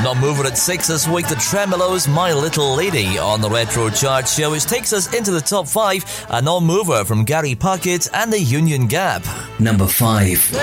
Non-mover at 6 this week, the Tremolos, My Little Lady on the Retro Chart Show, which takes us into the top 5, a non-mover from Gary Puckett and the Union Gap. Number 5.